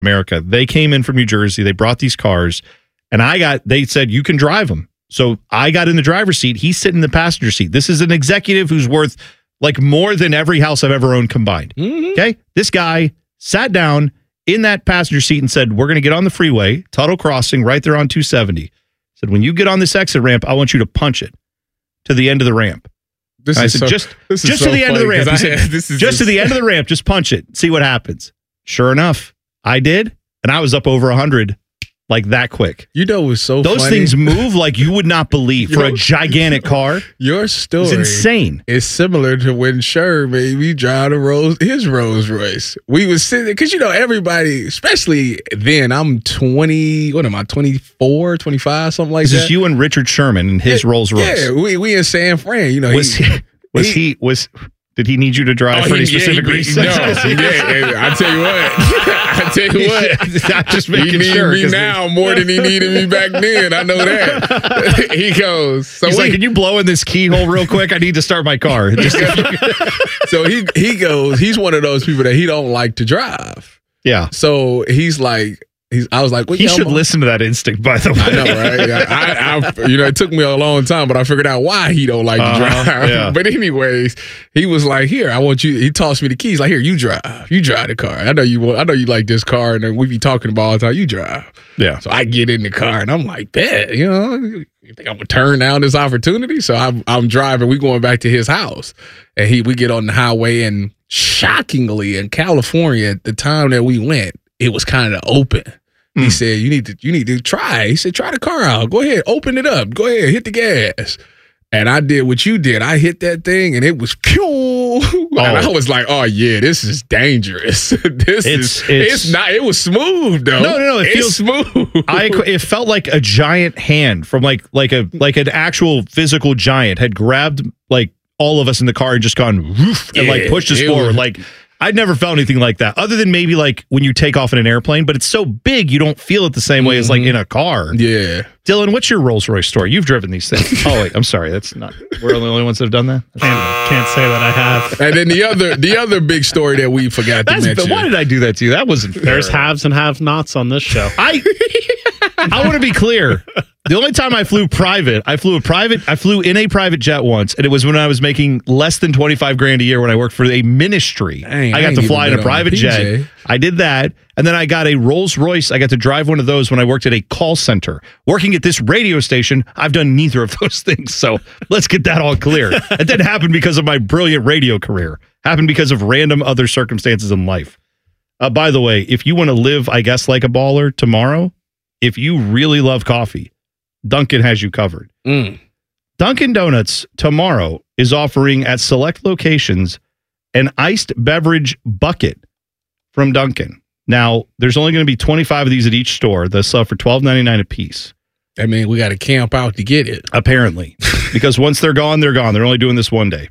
America. They came in from New Jersey. They brought these cars, and they said, you can drive them. So I got in the driver's seat. He's sitting in the passenger seat. This is an executive who's worth like more than every house I've ever owned combined. Mm-hmm. Okay? This guy sat down in that passenger seat and said, we're going to get on the freeway, Tuttle Crossing, right there on 270. Said, when you get on this exit ramp, I want you to punch it to the end of the ramp. Just to the end of the ramp. Just to the end of the ramp, just punch it. See what happens. Sure enough, I did, and I was up over 100 like that quick. You know what's so Those funny? things move like you would not believe for a gigantic car. Your story is insane. It's similar to when Sher made me drive his Rolls Royce. We was sitting because everybody, especially then, I'm 20, what am I, 24, 25, something like that. This is you and Richard Sherman and his Rolls Royce. Yeah, we in San Fran. Did he need you to drive for any specific reason? No, I tell you what. I'm just making sure. He needs me now more than he needed me back then. I know that. He goes. He's like, can you blow in this keyhole real quick? I need to start my car. So he goes. He's one of those people that he don't like to drive. Yeah. So he's like. I was like, well, he should listen to that instinct, by the way. I know, right? It took me a long time, but I figured out why he don't like to drive. Yeah. But anyways, he was like, here, I want you. He tossed me the keys. Like, here, you drive the car. I know you like this car, and we be talking about all the time. You drive. Yeah. So I get in the car, and I'm like, bet, you think I'm gonna turn down this opportunity? So I'm driving. We going back to his house, and we get on the highway, and shockingly, in California, at the time that we went, it was kind of open. He said, you need to try. He said, try the car out. Go ahead, open it up. Go ahead, hit the gas. And I did what you did. I hit that thing, and it was pew. And I was like, oh, yeah, this is dangerous. It's not. It was smooth, though. No. It feels smooth. It felt like a giant hand from like an actual physical giant had grabbed like all of us in the car and just gone woof and like pushed us forward. Like, I'd never felt anything like that, other than maybe like when you take off in an airplane, but it's so big you don't feel it the same way as like in a car. Yeah. Dylan, what's your Rolls Royce story? You've driven these things. Oh wait, I'm sorry. That's not. We're the only ones that have done that. Can't say that I have. And then the other big story that we forgot to mention. Why did I do that to you? That wasn't fair. There's haves and have-nots on this show. I want to be clear. The only time I flew private, I flew in a private jet once, and it was when I was making less than $25,000 a year when I worked for a ministry. I got to fly in a private jet. I did that, and then I got a Rolls Royce. I got to drive one of those when I worked at a call center. Working at this radio station, I've done neither of those things, so let's get that all clear. It didn't happen because of my brilliant radio career. It happened because of random other circumstances in life. By the way, if you want to live, I guess, like a baller tomorrow, if you really love coffee, Dunkin' has you covered. Dunkin' Donuts tomorrow is offering at select locations an iced beverage bucket from Dunkin'. Now, there's only going to be 25 of these at each store. They'll sell for $12.99 a piece. I mean, we got to camp out to get it. Apparently. Because once they're gone, they're gone. They're only doing this one day.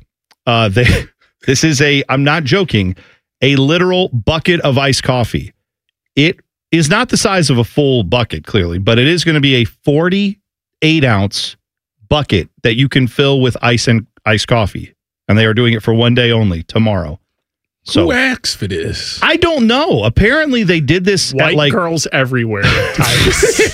This is I'm not joking, a literal bucket of iced coffee. It is not the size of a full bucket, clearly, but it is going to be a 48-ounce bucket that you can fill with ice and iced coffee. And they are doing it for one day only, tomorrow. So, who asked for this? I don't know. Apparently, they did this White at like girls everywhere. That's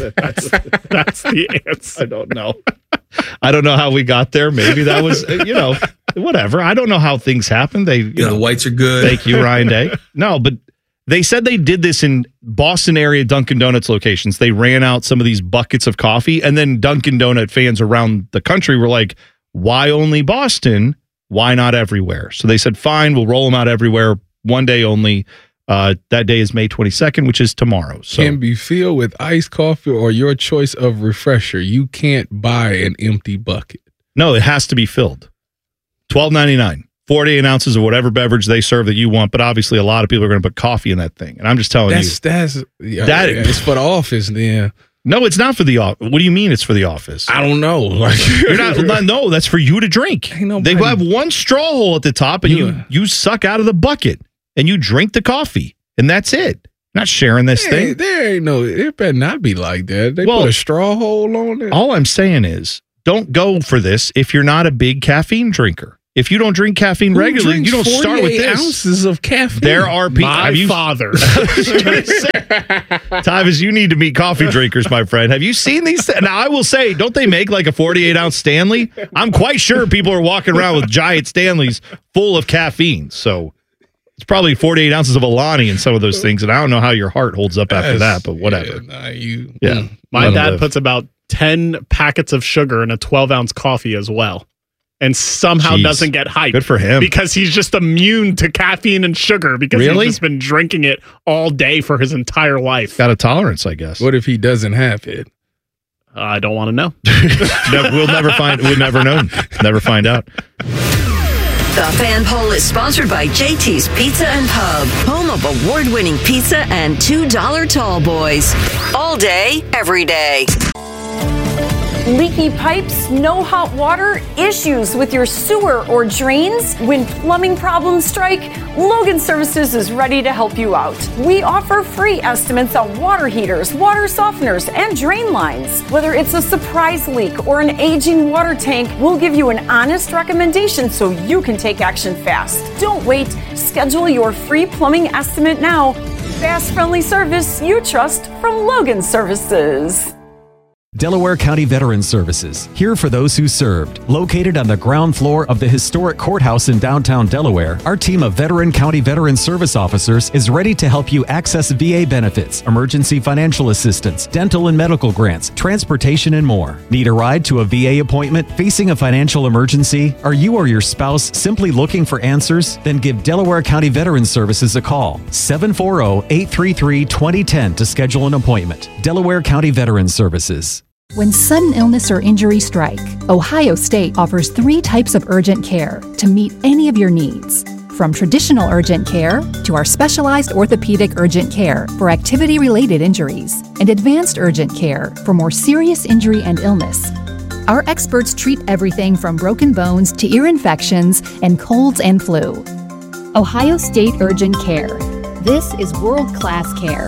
the answer. I don't know. I don't know how we got there. Maybe that was, whatever. I don't know how things happen. The whites are good. Thank you, Ryan Day. No, but they said they did this in Boston area Dunkin' Donuts locations. They ran out some of these buckets of coffee, and then Dunkin' Donut fans around the country were like, why only Boston? Why not everywhere? So they said, fine, we'll roll them out everywhere. One day only. That day is May 22nd, which is tomorrow. So can be filled with iced coffee or your choice of refresher. You can't buy an empty bucket. No, it has to be filled. $12.99. 48 ounces of whatever beverage they serve that you want, but obviously a lot of people are going to put coffee in that thing. And I'm just telling you. It's for the office then. No, it's not for the office. What do you mean it's for the office? I don't know. You're not. No, that's for you to drink. They have one straw hole at the top, and you suck out of the bucket, and you drink the coffee, and that's it. Not sharing this thing. There ain't no. It better not be like that. They put a straw hole on it. All I'm saying is, don't go for this if you're not a big caffeine drinker. If you don't drink caffeine regularly, you don't start with this. Ounces of caffeine. There are people. My father. Tyvis, you need to meet coffee drinkers, my friend. Have you seen these? Now, I will say, don't they make like a 48-ounce Stanley? I'm quite sure people are walking around with giant Stanleys full of caffeine. So it's probably 48 ounces of Alani in some of those things. And I don't know how your heart holds up after that, but whatever. My dad puts about 10 packets of sugar in a 12-ounce coffee as well. And somehow doesn't get hyped. Good for him. Because he's just immune to caffeine and sugar because he's just been drinking it all day for his entire life. Got a tolerance, I guess. What if he doesn't have it? I don't want to know. We'll never know. Never find out. The Fan Poll is sponsored by JT's Pizza and Pub, home of award-winning pizza and $2 tall boys. All day, every day. Leaky pipes, no hot water, issues with your sewer or drains? When plumbing problems strike, Logan Services is ready to help you out. We offer free estimates on water heaters, water softeners, and drain lines. Whether it's a surprise leak or an aging water tank, we'll give you an honest recommendation so you can take action fast. Don't wait. Schedule your free plumbing estimate now. Fast, friendly service you trust from Logan Services. Delaware County Veterans Services, here for those who served. Located on the ground floor of the historic courthouse in downtown Delaware, our team of Veteran County Veterans Service officers is ready to help you access VA benefits, emergency financial assistance, dental and medical grants, transportation, and more. Need a ride to a VA appointment? Facing a financial emergency? Are you or your spouse simply looking for answers? Then give Delaware County Veterans Services a call. 740-833-2010 to schedule an appointment. Delaware County Veterans Services. When sudden illness or injury strike, Ohio State offers 3 types of urgent care to meet any of your needs. From traditional urgent care to our specialized orthopedic urgent care for activity-related injuries and advanced urgent care for more serious injury and illness. Our experts treat everything from broken bones to ear infections and colds and flu. Ohio State Urgent Care. This is world-class care.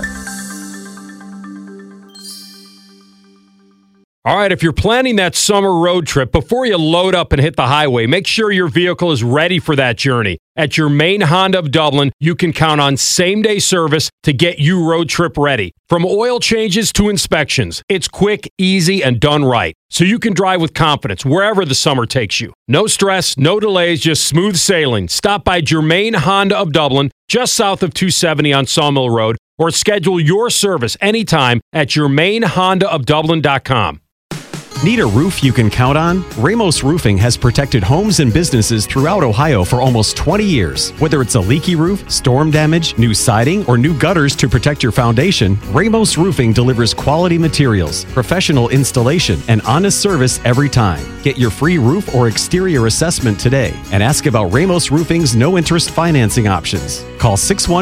All right, if you're planning that summer road trip, before you load up and hit the highway, make sure your vehicle is ready for that journey. At your main Honda of Dublin, you can count on same-day service to get you road trip ready. From oil changes to inspections, it's quick, easy, and done right. So you can drive with confidence wherever the summer takes you. No stress, no delays, just smooth sailing. Stop by Germain Honda of Dublin, just south of 270 on Sawmill Road, or schedule your service anytime at germainhondaofdublin.com. Need a roof you can count on? Ramos Roofing has protected homes and businesses throughout Ohio for almost 20 years. Whether it's a leaky roof, storm damage, new siding, or new gutters to protect your foundation, Ramos Roofing delivers quality materials, professional installation, and honest service every time. Get your free roof or exterior assessment today and ask about Ramos Roofing's no-interest financing options. Call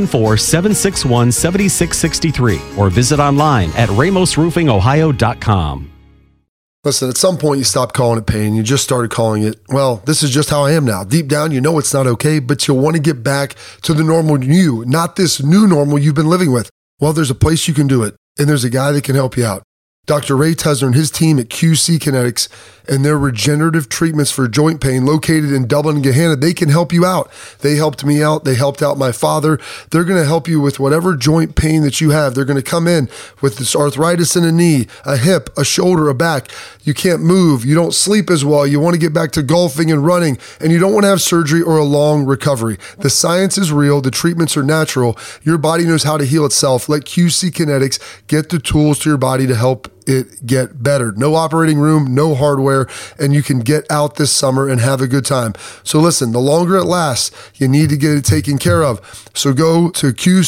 614-761-7663 or visit online at ramosroofingohio.com. Listen, at some point you stopped calling it pain. You just started calling it, well, this is just how I am now. Deep down, you know it's not okay, but you'll want to get back to the normal you, not this new normal you've been living with. Well, there's a place you can do it, and there's a guy that can help you out. Dr. Ray Tesner and his team at QC Kinetics and their regenerative treatments for joint pain located in Dublin and Gahanna, they can help you out. They helped me out. They helped out my father. They're going to help you with whatever joint pain that you have. They're going to come in with this arthritis in a knee, a hip, a shoulder, a back. You can't move. You don't sleep as well. You want to get back to golfing and running, and you don't want to have surgery or a long recovery. The science is real. The treatments are natural. Your body knows how to heal itself. Let QC Kinetics get the tools to your body to help it get better. No operating room, no hardware, and you can get out this summer and have a good time. So listen, the longer it lasts, you need to get it taken care of. So go to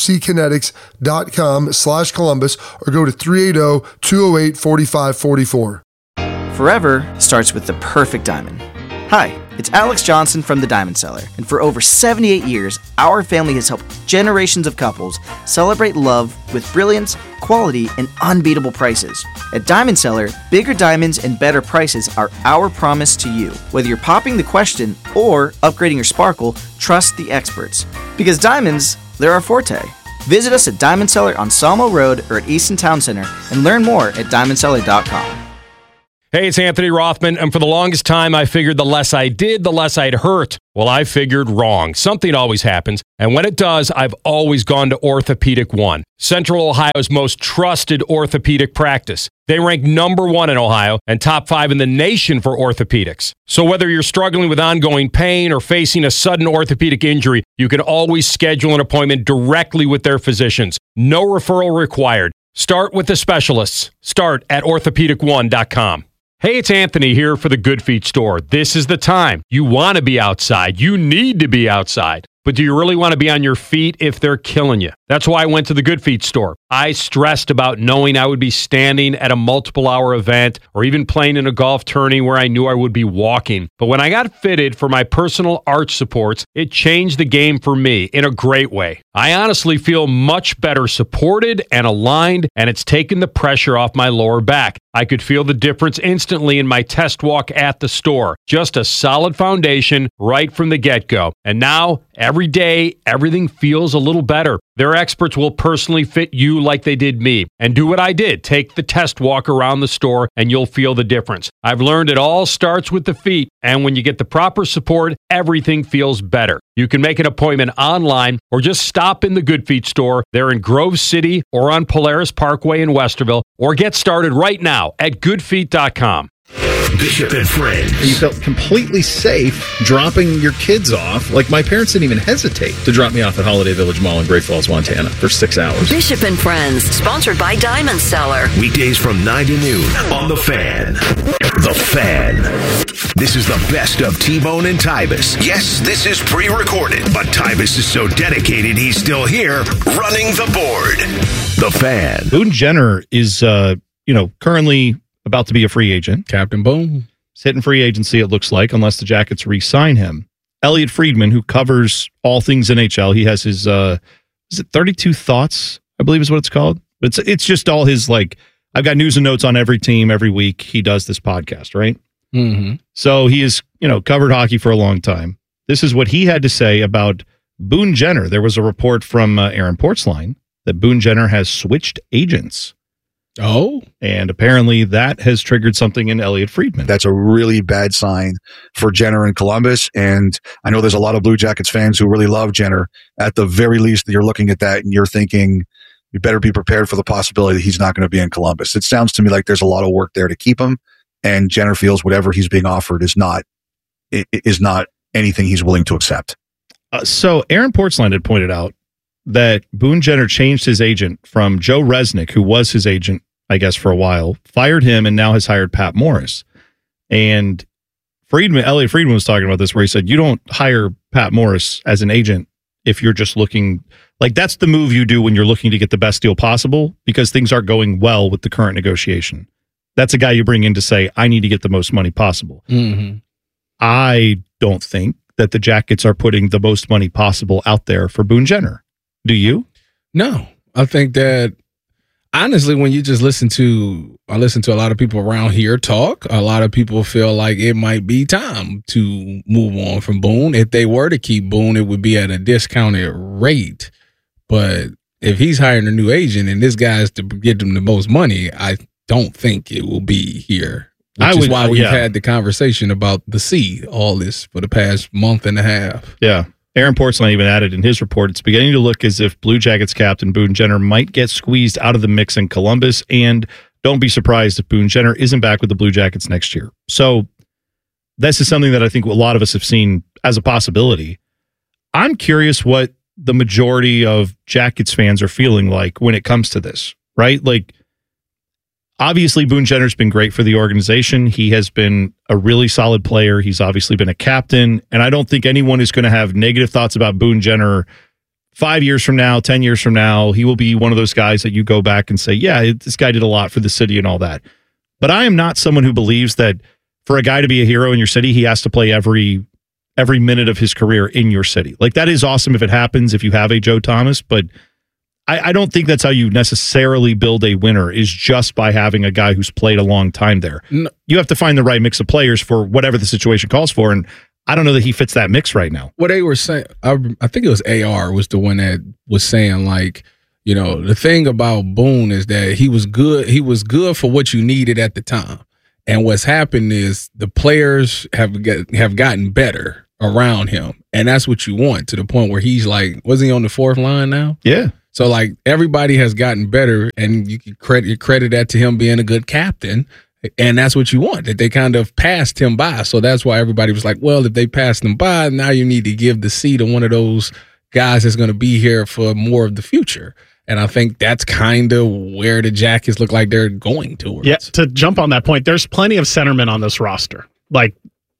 qckinetics.com/Columbus or go to 380-208-4544. Forever starts with the perfect diamond. Hi, it's Alex Johnson from The Diamond Seller, and for over 78 years, our family has helped generations of couples celebrate love with brilliance, quality, and unbeatable prices. At Diamond Seller, bigger diamonds and better prices are our promise to you. Whether you're popping the question or upgrading your sparkle, trust the experts. Because diamonds, they're our forte. Visit us at Diamond Seller on Sawmill Road or at Easton Town Center and learn more at diamondseller.com. Hey, it's Anthony Rothman, and for the longest time, I figured the less I did, the less I'd hurt. Well, I figured wrong. Something always happens, and when it does, I've always gone to Orthopedic One, Central Ohio's most trusted orthopedic practice. They rank #1 in Ohio and top 5 in the nation for orthopedics. So whether you're struggling with ongoing pain or facing a sudden orthopedic injury, you can always schedule an appointment directly with their physicians. No referral required. Start with the specialists. Start at orthopedic1.com. Hey, it's Anthony here for the Good Feet store. This is the time. You want to be outside. You need to be outside. But do you really want to be on your feet if they're killing you? That's why I went to the Good Feet store. I stressed about knowing I would be standing at a multiple-hour event or even playing in a golf tourney where I knew I would be walking. But when I got fitted for my personal arch supports, it changed the game for me in a great way. I honestly feel much better supported and aligned, and it's taken the pressure off my lower back. I could feel the difference instantly in my test walk at the store. Just a solid foundation right from the get-go. And now, every day, everything feels a little better. Their experts will personally fit you like they did me. And do what I did. Take the test walk around the store and you'll feel the difference. I've learned it all starts with the feet. And when you get the proper support, everything feels better. You can make an appointment online or just stop in the Good Feet store. They're in Grove City or on Polaris Parkway in Westerville. Or get started right now at goodfeet.com. Bishop and Friends. You felt completely safe dropping your kids off. Like, my parents didn't even hesitate to drop me off at Holiday Village Mall in Great Falls, Montana for 6 hours. Bishop and Friends, sponsored by Diamond Cellar. Weekdays from 9 to noon on The Fan. The Fan. This is the best of T-Bone and Tybus. Yes, this is pre-recorded, but Tybus is so dedicated he's still here running the board. The Fan. Boone Jenner is, currently about to be a free agent. Captain Boone. He's hitting free agency, it looks like, unless the Jackets re-sign him. Elliot Friedman, who covers all things NHL, he has his, is it 32 Thoughts, I believe is what it's called? It's just all his, I've got news and notes on every team every week. He does this podcast, right? Mm-hmm. So he has, covered hockey for a long time. This is what he had to say about Boone Jenner. There was a report from Aaron Portzline that Boone Jenner has switched agents. Oh. And apparently that has triggered something in Elliot Friedman. That's a really bad sign for Jenner in Columbus. And I know there's a lot of Blue Jackets fans who really love Jenner. At the very least, you're looking at that and you're thinking, you better be prepared for the possibility that he's not going to be in Columbus. It sounds to me like there's a lot of work there to keep him. And Jenner feels whatever he's being offered is not anything he's willing to accept. So Aaron Portzline had pointed out that Boone Jenner changed his agent from Joe Resnick, who was his agent, I guess, for a while, fired him, and now has hired Pat Morris. And Elliot Friedman was talking about this, where he said, you don't hire Pat Morris as an agent if you're just looking, that's the move you do when you're looking to get the best deal possible, because things aren't going well with the current negotiation. That's a guy you bring in to say, I need to get the most money possible. Mm-hmm. I don't think that the Jackets are putting the most money possible out there for Boone Jenner. Do you? No. I think that, honestly, when you just I listen to a lot of people around here talk, a lot of people feel like it might be time to move on from Boone. If they were to keep Boone, it would be at a discounted rate. But if he's hiring a new agent and this guy's to get him the most money, I don't think it will be here. Which is why we've had the conversation about the C, all this, for the past month and a half. Yeah. Aaron Portzline even added in his report, it's beginning to look as if Blue Jackets captain Boone Jenner might get squeezed out of the mix in Columbus, and don't be surprised if Boone Jenner isn't back with the Blue Jackets next year. So this is something that I think a lot of us have seen as a possibility. I'm curious what the majority of Jackets fans are feeling like when it comes to this, right? Obviously, Boone Jenner's been great for the organization. He has been a really solid player. He's obviously been a captain. And I don't think anyone is going to have negative thoughts about Boone Jenner 5 years from now, 10 years from now. He will be one of those guys that you go back and say, yeah, this guy did a lot for the city and all that. But I am not someone who believes that for a guy to be a hero in your city, he has to play every minute of his career in your city. That is awesome if it happens, if you have a Joe Thomas, but I don't think that's how you necessarily build a winner, is just by having a guy who's played a long time there. No. You have to find the right mix of players for whatever the situation calls for, and I don't know that he fits that mix right now. What they were saying, I think it was AR was the one that was saying, the thing about Boone is that he was good for what you needed at the time. And what's happened is the players have gotten better around him. And that's what you want, to the point where he's like, was he on the fourth line now? Yeah. So like everybody has gotten better, and you can credit that to him being a good captain. And that's what you want, that they kind of passed him by. So that's why everybody was like, well, if they passed him by, now you need to give the seat to one of those guys that's going to be here for more of the future. And I think that's kind of where the Jackets look like they're going towards. Yeah, to jump on that point, there's plenty of centermen on this roster. Like,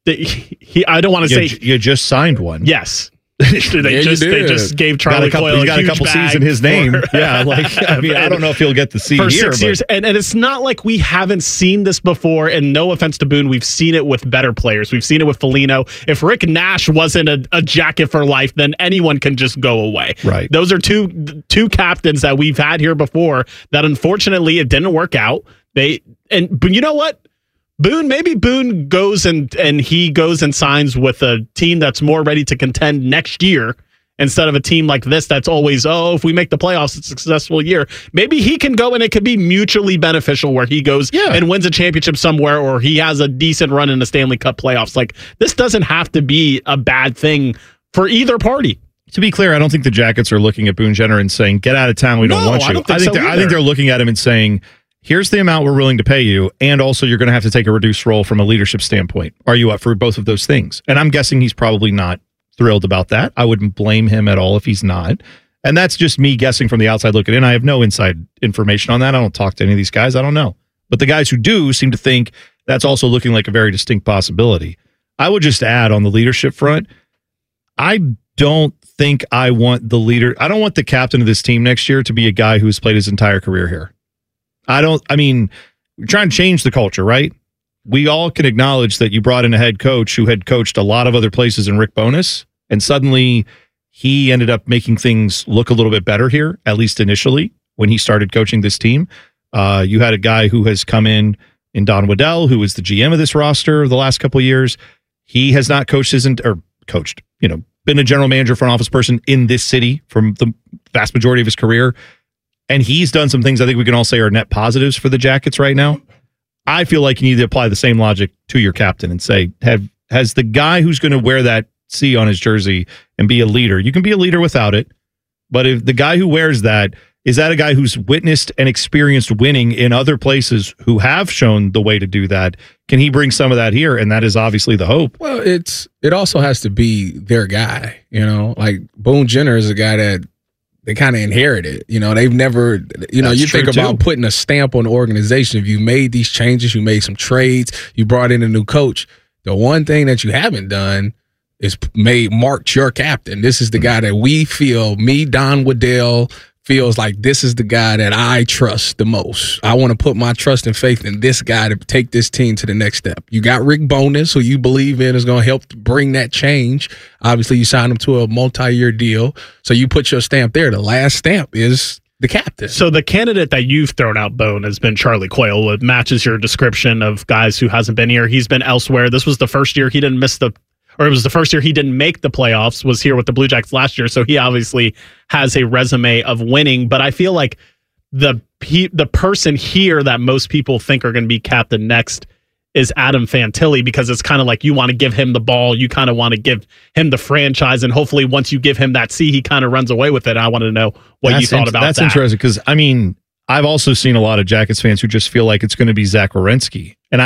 I don't want to say... You just signed one. Yes. They just gave Charlie Coyle a couple C's in his name. Yeah, like, I mean, I don't know if he'll get the C for here. 6 years. And it's not like we haven't seen this before, and no offense to Boone, we've seen it with better players. We've seen it with Foligno. If Rick Nash wasn't a Jacket for life, then anyone can just go away. Right. Those are two captains that we've had here before that unfortunately it didn't work out. But you know what? Maybe Boone goes and he goes and signs with a team that's more ready to contend next year instead of a team like this that's always, if we make the playoffs, it's a successful year. Maybe he can go and it could be mutually beneficial where he goes and wins a championship somewhere, or he has a decent run in the Stanley Cup playoffs. Like, this doesn't have to be a bad thing for either party. To be clear, I don't think the Jackets are looking at Boone Jenner and saying, get out of town, we don't want you. I think they're looking at him and saying, here's the amount we're willing to pay you, and also you're going to have to take a reduced role from a leadership standpoint. Are you up for both of those things? And I'm guessing he's probably not thrilled about that. I wouldn't blame him at all if he's not. And that's just me guessing from the outside looking in. I have no inside information on that. I don't talk to any of these guys. I don't know. But the guys who do seem to think that's also looking like a very distinct possibility. I would just add on the leadership front, I don't think I want the leader. I don't want the captain of this team next year to be a guy who's played his entire career here. We're trying to change the culture, right? We all can acknowledge that you brought in a head coach who had coached a lot of other places in Rick Bowness, and suddenly he ended up making things look a little bit better here, at least initially, when he started coaching this team. You had a guy who has come in Don Waddell, who is the GM of this roster the last couple of years. He has not been a general manager, front office person in this city from the vast majority of his career. And he's done some things I think we can all say are net positives for the Jackets right now. I feel like you need to apply the same logic to your captain and say, has the guy who's going to wear that C on his jersey and be a leader, you can be a leader without it, but if the guy who wears that, is that a guy who's witnessed and experienced winning in other places who have shown the way to do that? Can he bring some of that here? And that is obviously the hope. Well, it also has to be their guy, like Boone Jenner is a guy that they kind of inherited. They've never, you think about putting a stamp on the organization. If you made these changes, you made some trades, you brought in a new coach. The one thing that you haven't done is marked your captain. This is the guy that we feel, Don Waddell, feels like this is the guy that I trust the most. I want to put my trust and faith in this guy to take this team to the next step. You got Rick Bowness, who you believe in is going to help bring that change. Obviously, you signed him to a multi-year deal, so you put your stamp there. The last stamp is the captain. So the candidate that you've thrown out, Bone, has been Charlie Coyle. It matches your description of guys who hasn't been here. He's been elsewhere. This was the first year he didn't it was the first year he didn't make the playoffs, was here with the Blue Jackets last year. So he obviously has a resume of winning. But I feel like the person here that most people think are going to be captain next is Adam Fantilli, because it's kind of like you want to give him the ball. You kind of want to give him the franchise. And hopefully once you give him that C, he kind of runs away with it. I want to know what you thought about that. That's interesting because, I've also seen a lot of Jackets fans who just feel like it's going to be Zach Werenski. And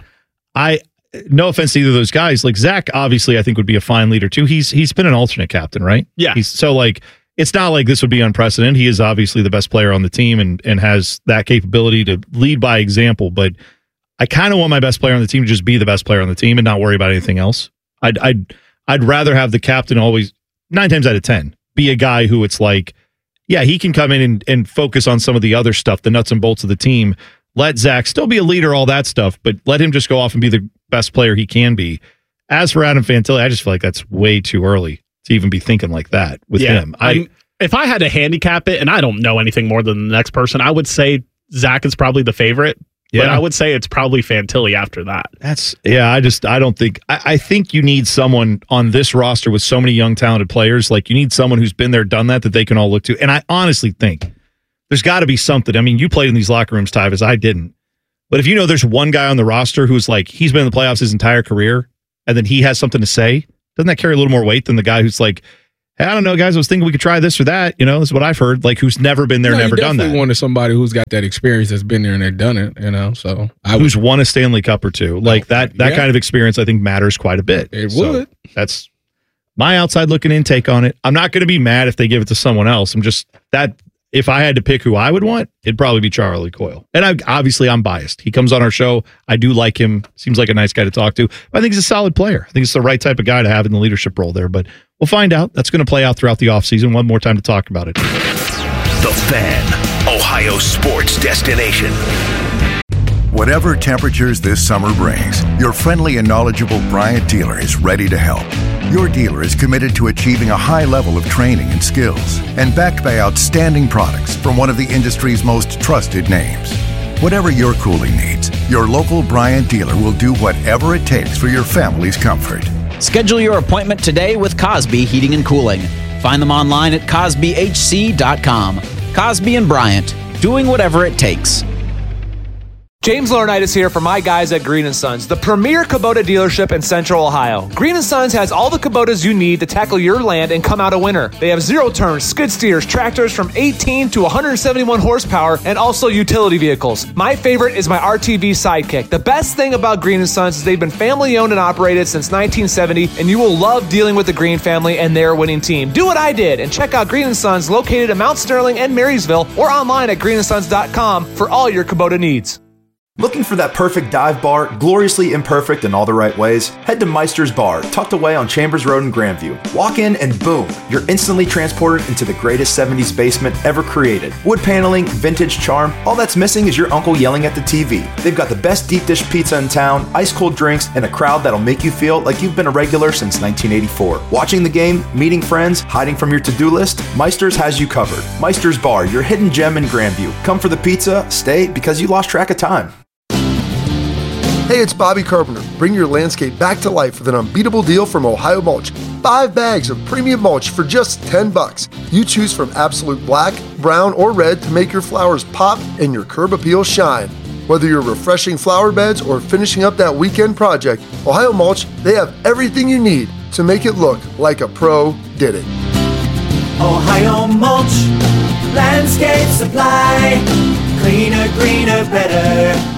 no offense to either of those guys. Like Zach, obviously, I think would be a fine leader too. He's been an alternate captain, right? Yeah. It's not like this would be unprecedented. He is obviously the best player on the team and has that capability to lead by example. But I kind of want my best player on the team to just be the best player on the team and not worry about anything else. I'd rather have the captain always 9 times out of 10 be a guy who it's like, yeah, he can come in and focus on some of the other stuff, the nuts and bolts of the team. Let Zach still be a leader, all that stuff, but let him just go off and be the best player he can be. As for Adam Fantilli, I just feel like that's way too early to even be thinking like that with him. If I had to handicap it, and I don't know anything more than the next person, I would say Zach is probably the favorite, but I would say it's probably Fantilli after that. I think you need someone on this roster with so many young, talented players. Like you need someone who's been there, done that they can all look to. And I honestly think there's got to be something. You played in these locker rooms, Tyvus. I didn't. But if you know there's one guy on the roster who's like, he's been in the playoffs his entire career, and then he has something to say, doesn't that carry a little more weight than the guy who's like, hey, I don't know, guys, I was thinking we could try this or that. You know, this is what I've heard. Like, who's never been there, never done that. You wanted somebody who's got that experience, that's been there and they've done it, you know. So who's won a Stanley Cup or two. Like that kind of experience, I think, matters quite a bit. It would. That's my outside looking in take on it. I'm not going to be mad if they give it to someone else. I'm just that. If I had to pick who I would want, it'd probably be Charlie Coyle. And obviously, I'm biased. He comes on our show. I do like him. Seems like a nice guy to talk to. But I think he's a solid player. I think it's the right type of guy to have in the leadership role there. But we'll find out. That's going to play out throughout the offseason. One more time to talk about it. The Fan, Ohio sports destination. Whatever temperatures this summer brings, your friendly and knowledgeable Bryant dealer is ready to help. Your dealer is committed to achieving a high level of training and skills and backed by outstanding products from one of the industry's most trusted names. Whatever your cooling needs, your local Bryant dealer will do whatever it takes for your family's comfort. Schedule your appointment today with Cosby Heating and Cooling. Find them online at CosbyHC.com. Cosby and Bryant, doing whatever it takes. James Laurinaitis here for my guys at Green & Sons, the premier Kubota dealership in Central Ohio. Green & Sons has all the Kubotas you need to tackle your land and come out a winner. They have zero-turn skid steers, tractors from 18 to 171 horsepower, and also utility vehicles. My favorite is my RTV Sidekick. The best thing about Green & Sons is they've been family-owned and operated since 1970, and you will love dealing with the Green family and their winning team. Do what I did and check out Green & Sons located in Mount Sterling and Marysville or online at greenandsons.com for all your Kubota needs. Looking for that perfect dive bar, gloriously imperfect in all the right ways? Head to Meister's Bar, tucked away on Chambers Road in Grandview. Walk in and boom, you're instantly transported into the greatest 70s basement ever created. Wood paneling, vintage charm, all that's missing is your uncle yelling at the TV. They've got the best deep dish pizza in town, ice cold drinks, and a crowd that'll make you feel like you've been a regular since 1984. Watching the game, meeting friends, hiding from your to-do list, Meister's has you covered. Meister's Bar, your hidden gem in Grandview. Come for the pizza, stay because you lost track of time. Hey, it's Bobby Carpenter. Bring your landscape back to life with an unbeatable deal from Ohio Mulch. 5 bags of premium mulch for just $10. You choose from absolute black, brown, or red to make your flowers pop and your curb appeal shine. Whether you're refreshing flower beds or finishing up that weekend project, Ohio Mulch, they have everything you need to make it look like a pro did it. Ohio Mulch, landscape supply, cleaner, greener, better.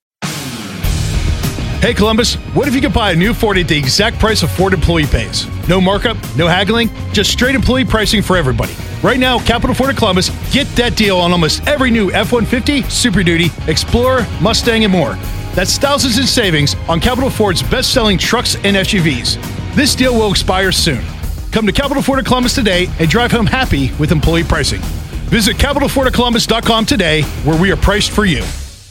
Hey Columbus, what if you could buy a new Ford at the exact price a Ford employee pays? No markup, no haggling, just straight employee pricing for everybody. Right now, Capital Ford of Columbus, get that deal on almost every new F-150, Super Duty, Explorer, Mustang, and more. That's thousands in savings on Capital Ford's best-selling trucks and SUVs. This deal will expire soon. Come to Capital Ford of Columbus today and drive home happy with employee pricing. Visit CapitalFordofColumbus.com today, where we are priced for you.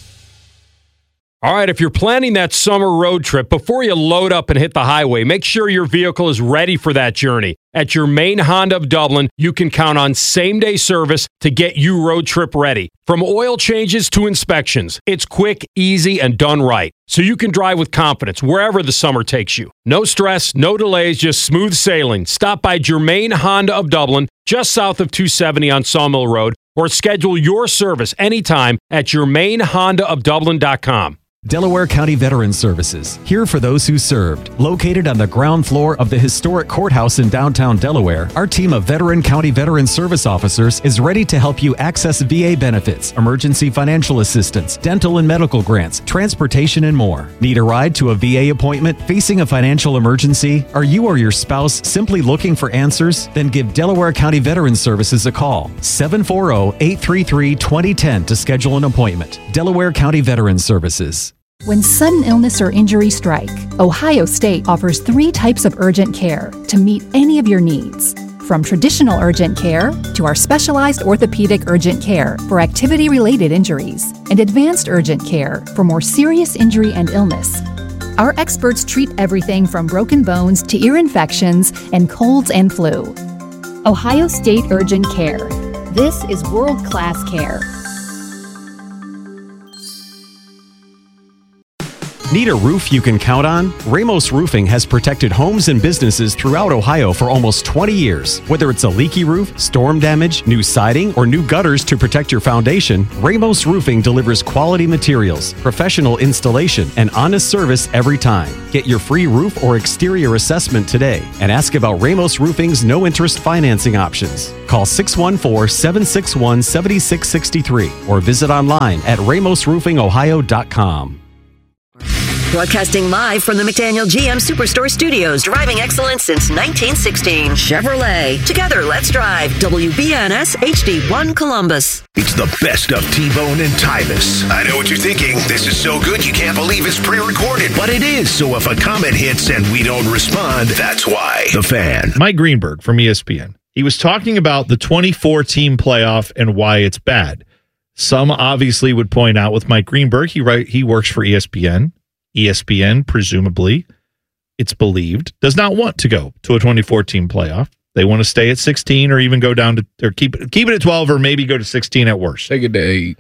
All right, if you're planning that summer road trip, before you load up and hit the highway, make sure your vehicle is ready for that journey. At your main Honda of Dublin, you can count on same-day service to get you road trip ready. From oil changes to inspections, it's quick, easy, and done right. So you can drive with confidence wherever the summer takes you. No stress, no delays, just smooth sailing. Stop by Germain Honda of Dublin, just south of 270 on Sawmill Road, or schedule your service anytime at germainhondaofdublin.com. Delaware County Veterans Services, here for those who served. Located on the ground floor of the historic courthouse in downtown Delaware, our team of veteran county veteran service officers is ready to help you access VA benefits, emergency financial assistance, dental and medical grants, transportation, and more. Need a ride to a VA appointment? Facing a financial emergency? Are you or your spouse simply looking for answers? Then give Delaware County Veterans Services a call. 740-833-2010 to schedule an appointment. Delaware County Veterans Services. When sudden illness or injury strike, Ohio State offers 3 types of urgent care to meet any of your needs. From traditional urgent care to our specialized orthopedic urgent care for activity-related injuries and advanced urgent care for more serious injury and illness. Our experts treat everything from broken bones to ear infections and colds and flu. Ohio State Urgent Care. This is world-class care. Need a roof you can count on? Ramos Roofing has protected homes and businesses throughout Ohio for almost 20 years. Whether it's a leaky roof, storm damage, new siding, or new gutters to protect your foundation, Ramos Roofing delivers quality materials, professional installation, and honest service every time. Get your free roof or exterior assessment today and ask about Ramos Roofing's no-interest financing options. Call 614-761-7663 or visit online at ramosroofingohio.com. Broadcasting live from the McDaniel GM Superstore Studios, driving excellence since 1916. Chevrolet. Together, let's drive. WBNS HD1 Columbus. It's the best of T-Bone and Tyvis. I know what you're thinking. This is so good you can't believe it's pre-recorded. But it is, so if a comment hits and we don't respond, that's why. The Fan. Mike Greenberg from ESPN. He was talking about the 24-team playoff and why it's bad. Some obviously would point out with Mike Greenberg, he works for ESPN. ESPN, presumably, it's believed, does not want to go to a 24-team playoff. They want to stay at 16 or even go down to, or keep it at 12 or maybe go to 16 at worst. Take it to 8.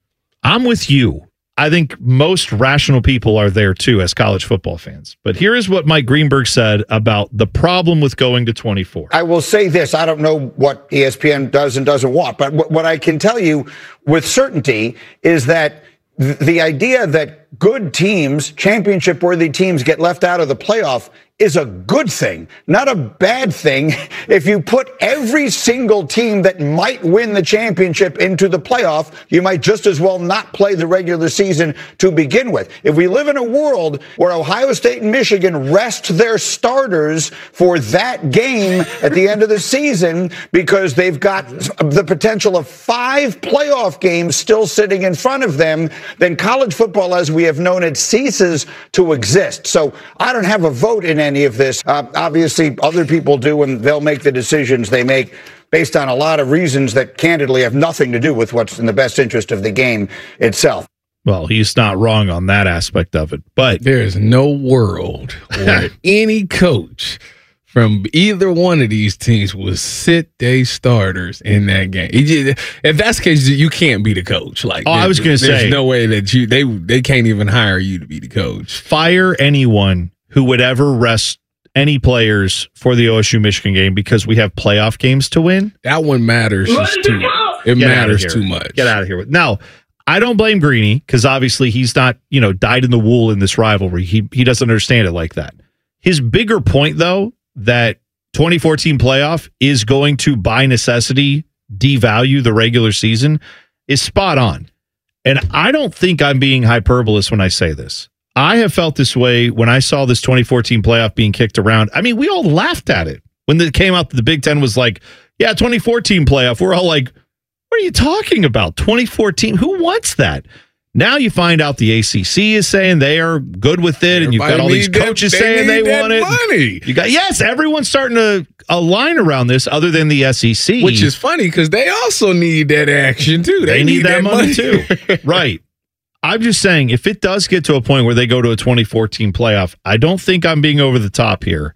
I'm with you. I think most rational people are there too as college football fans. But here is what Mike Greenberg said about the problem with going to 24. I will say this. I don't know what ESPN does and doesn't want, but what I can tell you with certainty is that the idea that good teams, championship-worthy teams, get left out of the playoff is a good thing, not a bad thing. If you put every single team that might win the championship into the playoff, you might just as well not play the regular season to begin with. If we live in a world where Ohio State and Michigan rest their starters for that game at the end of the season because they've got the potential of 5 playoff games still sitting in front of them, then college football as we have known it ceases to exist. So I don't have a vote in any of this. Obviously, other people do, and they'll make the decisions they make based on a lot of reasons that candidly have nothing to do with what's in the best interest of the game itself. Well, he's not wrong on that aspect of it, but there is no world where any coach from either one of these teams will sit their starters in that game. If that's the case, you can't be the coach. I was going to say, there's no way that they can't even hire you to be the coach. Fire anyone who would ever rest any players for the OSU Michigan game because we have playoff games to win. That one matters just too much. It matters too much. Get out of here. Now, I don't blame Greeny because obviously he's not, dyed in the wool in this rivalry. He doesn't understand it like that. His bigger point, though, that 2014 playoff is going to, by necessity, devalue the regular season is spot on. And I don't think I'm being hyperbolous when I say this. I have felt this way when I saw this 2014 playoff being kicked around. I mean, we all laughed at it when it came out that the Big Ten was like, yeah, 2014 playoff. We're all like, what are you talking about? 2014? Who wants that? Now you find out the ACC is saying they are good with it, and you've got all these coaches saying they want it. Money. Yes, everyone's starting to align around this other than the SEC. Which is funny because they also need that action, too. They need that money, too. Right. I'm just saying, if it does get to a point where they go to a 2014 playoff, I don't think I'm being over the top here.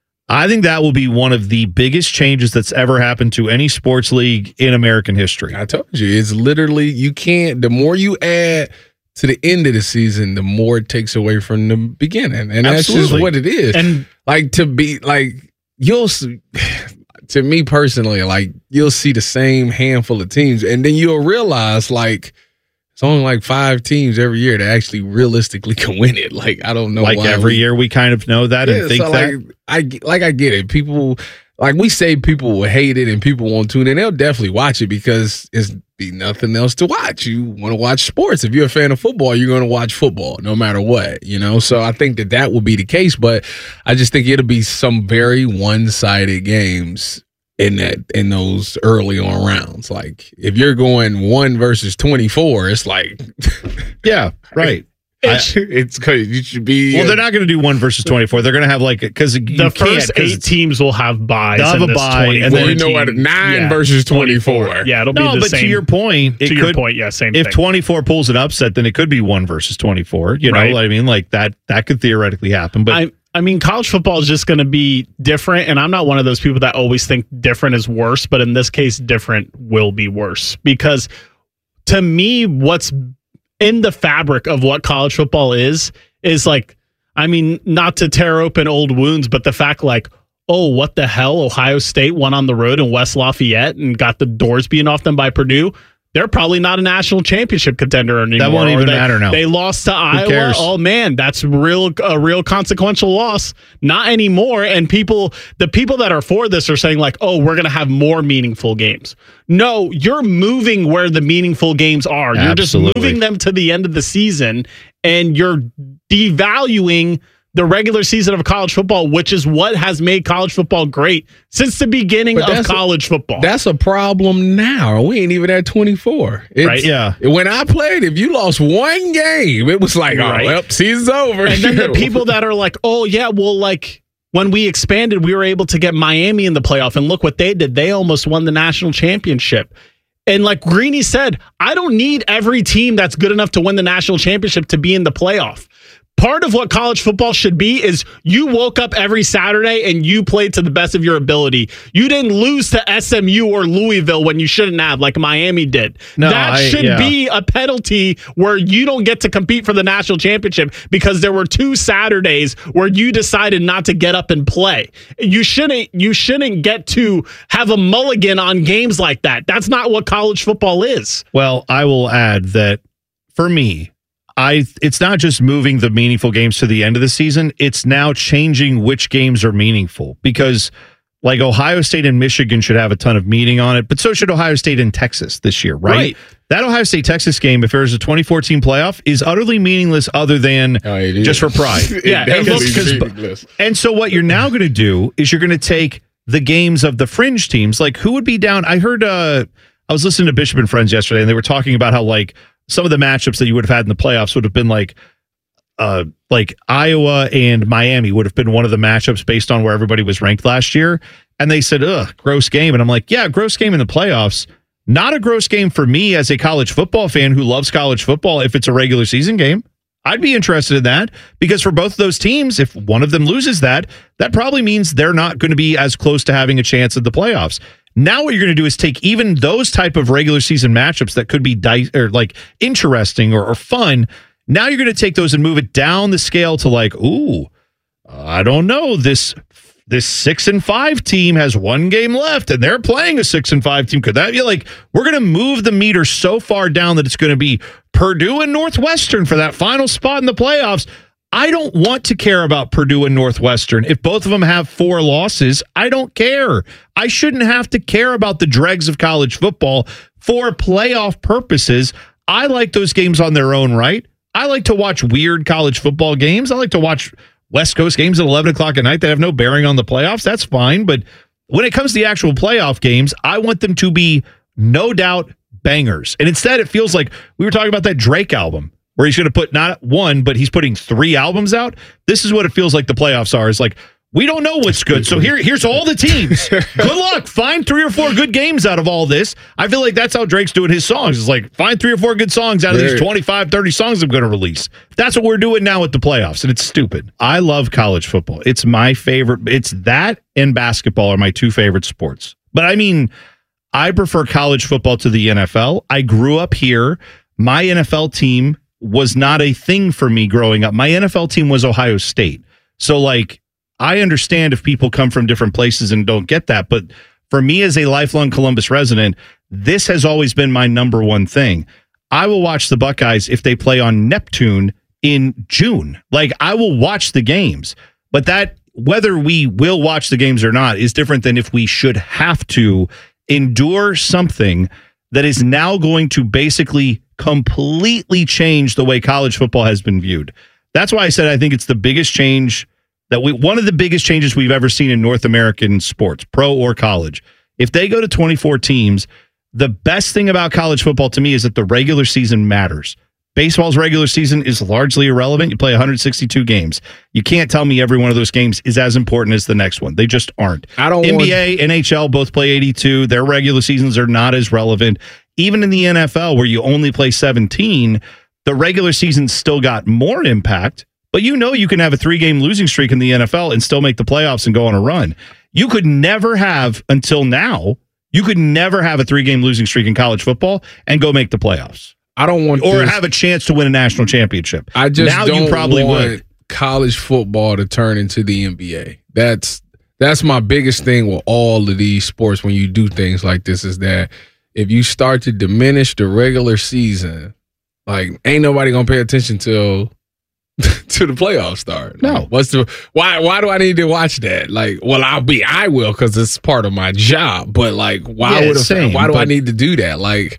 I think that will be one of the biggest changes that's ever happened to any sports league in American history. I told you, it's literally, you can't, the more you add to the end of the season, the more it takes away from the beginning. And that's just what it is. And to me personally, you'll see the same handful of teams, and then you'll realize, it's only 5 teams every year that actually realistically can win it. I don't know why. Every year we kind of know that and think that. I get it. People, we say people will hate it and people won't tune in. They'll definitely watch it because it's be nothing else to watch. You want to watch sports. If you're a fan of football, you're going to watch football no matter what, So I think that will be the case, but I just think it'll be some very one-sided games in those early on rounds. If you're going 1 versus 24, it's yeah, right. It's because you should be. Well, they're not going to do 1 versus 24. They're going to have because the first 8 teams will have byes. They'll have a bye, and then 9 versus 24. Yeah, it'll be the same. But to your point, same. If 24 pulls an upset, then it could be 1 versus 24. You know what I mean? That could theoretically happen. But I mean, college football is just going to be different, and I'm not one of those people that always think different is worse, but in this case, different will be worse. Because to me, what's in the fabric of what college football is is like, I mean, not to tear open old wounds, but the fact like, oh, what the hell? Ohio State won on the road in West Lafayette and got the doors beaten off them by Purdue. They're probably not a national championship contender anymore. That won't even matter now. They lost to Iowa. Cares? Oh man, that's a real consequential loss. Not anymore. And the people that are for this are saying like, oh, we're going to have more meaningful games. No, you're moving where the meaningful games are. You're Absolutely. just moving them to the end of the season, and you're devaluing the regular season of college football, which is what has made college football great since the beginning of college football. That's a problem now. We ain't even at 24. Right, yeah. When I played, if you lost one game, it was like, Right. oh, well, season's over. And then the people that are like, oh, yeah, well, like, when we expanded, we were able to get Miami in the playoff, and look what they did. They almost won the national championship. And like Greeny said, I don't need every team that's good enough to win the national championship to be in the playoff. Part of what college football should be is you woke up every Saturday and you played to the best of your ability. You didn't lose to SMU or Louisville when you shouldn't have, like Miami did. No, that should be a penalty where you don't get to compete for the national championship because there were 2 Saturdays where you decided not to get up and play. You shouldn't get to have a mulligan on games like that. That's not what college football is. Well, I will add that for me, it's not just moving the meaningful games to the end of the season. It's now changing which games are meaningful, because like Ohio State and Michigan should have a ton of meaning on it, but so should Ohio State and Texas this year, right? That Ohio State-Texas game, if there's a 2014 playoff, is utterly meaningless other than just for pride. And so what you're now going to do is you're going to take the games of the fringe teams. Like, who would be down? I heard, I was listening to Bishop and Friends yesterday, and they were talking about how, like, some of the matchups that you would have had in the playoffs would have been like Iowa and Miami would have been one of the matchups based on where everybody was ranked last year. And they said, gross game. And I'm like, yeah, gross game in the playoffs. Not a gross game for me as a college football fan who loves college football if it's a regular season game. I'd be interested in that, because for both of those teams, if one of them loses that probably means they're not going to be as close to having a chance at the playoffs. Now what you're going to do is take even those type of regular season matchups that could be like interesting or fun. Now you're going to take those and move it down the scale to like, I don't know, this 6-5 team has one game left and they're playing a 6-5 team. Could that be like, we're going to move the meter so far down that it's going to be Purdue and Northwestern for that final spot in the playoffs. I don't want to care about Purdue and Northwestern. If both of them have 4 losses, I don't care. I shouldn't have to care about the dregs of college football for playoff purposes. I like those games on their own right. I like to watch weird college football games. I like to watch West Coast games at 11 o'clock at night that have no bearing on the playoffs. That's fine. But when it comes to the actual playoff games, I want them to be no doubt bangers. And instead, it feels like we were talking about that Drake album, where he's going to put not one, but he's putting 3 albums out. This is what it feels like the playoffs are. It's like, we don't know what's good. So here's all the teams. Good luck. Find 3 or 4 good games out of all this. I feel like that's how Drake's doing his songs. It's like, find 3 or 4 good songs out of these 25, 30 songs I'm going to release. That's what we're doing now with the playoffs, and it's stupid. I love college football. It's my favorite. It's that and basketball are my 2 favorite sports. But I mean, I prefer college football to the NFL. I grew up here. My NFL team was not a thing for me growing up. My NFL team was Ohio State. So like, I understand if people come from different places and don't get that, but for me as a lifelong Columbus resident, this has always been my number one thing. I will watch the Buckeyes if they play on Neptune in June. Like, I will watch the games, but that whether we will watch the games or not is different than if we should have to endure something that is now going to basically completely change the way college football has been viewed. That's why I said I think it's the biggest change one of the biggest changes we've ever seen in North American sports, pro or college. If they go to 24 teams, the best thing about college football to me is that the regular season matters. Baseball's regular season is largely irrelevant. You play 162 games. You can't tell me every one of those games is as important as the next one. They just aren't. NBA, NHL both play 82. Their regular seasons are not as relevant. Even in the NFL, where you only play 17, the regular season still got more impact. But you know you can have a 3-game losing streak in the NFL and still make the playoffs and go on a run. You could never have, until now, you could never have a 3-game losing streak in college football and go make the playoffs. I don't want or have a chance to win a national championship. I just now don't you probably want would. college football to turn into the NBA. That's my biggest thing with all of these sports when you do things like this is that if you start to diminish the regular season, like ain't nobody gonna pay attention till to the playoffs start. No. Why do I need to watch that? Like, well, I will because it's part of my job. But like, why do I need to do that? Like,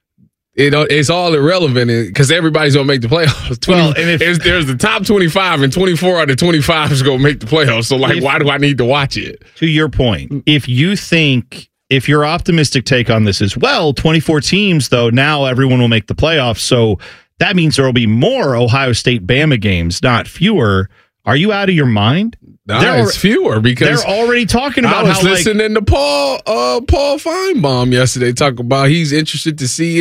it's all irrelevant because everybody's gonna make the playoffs. Well, and there's the top 25 and 24 out of 25 is gonna make the playoffs. So like, why do I need to watch it? To your point, if your optimistic take on this is, well, 24 teams though, now everyone will make the playoffs. So that means there will be more Ohio State Bama games, not fewer. Are you out of your mind? No, it's fewer because they're already talking about. I was listening to Paul Feinbaum yesterday talk about he's interested to see